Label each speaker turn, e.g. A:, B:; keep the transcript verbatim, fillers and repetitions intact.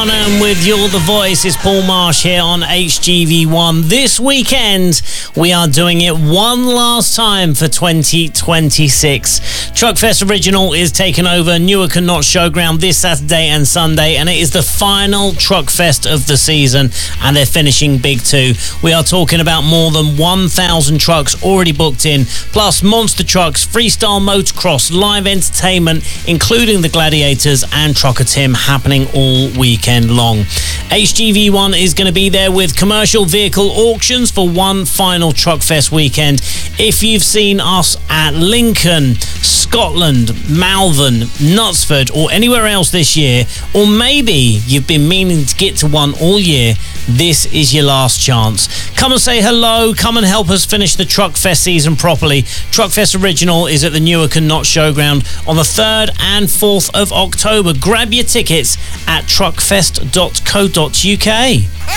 A: Bonham with You're the Voice. It's Paul Marsh here on H G V one. This weekend, we are doing it one last time for twenty twenty-six. Truckfest Original is taking over Newark and Notts Showground this Saturday and Sunday, and it is the final Truckfest of the season, and they're finishing big too. We are talking about more than one thousand trucks already booked in, plus monster trucks, freestyle motocross, live entertainment, including the Gladiators and Trucker Tim, happening all weekend long. H G V one is going to be there with commercial vehicle auctions for one final Truckfest weekend. If you've seen us at Lincoln, Scotland, Malvern, Knutsford, or anywhere else this year, or maybe you've been meaning to get to one all year, this is your last chance. Come and say hello, come and help us finish the Truckfest season properly. Truckfest Original is at the Newark and Notts Showground on the third and fourth of October. Grab your tickets at truckfest dot co dot uk.